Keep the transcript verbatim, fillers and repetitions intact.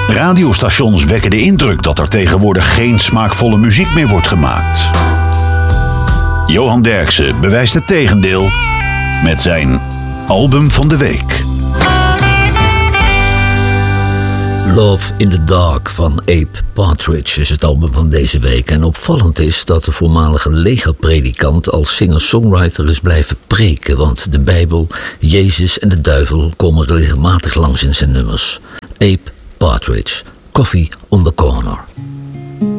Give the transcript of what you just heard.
Radiostations wekken de indruk dat er tegenwoordig geen smaakvolle muziek meer wordt gemaakt. Johan Derksen bewijst het tegendeel met zijn album van de week. Love in the Dark van Abe Partridge is het album van deze week. En opvallend is dat de voormalige legerpredikant als singer-songwriter is blijven preken. Want de Bijbel, Jezus en de duivel komen regelmatig langs in zijn nummers. Abe Partridge, Coffee on the Corner.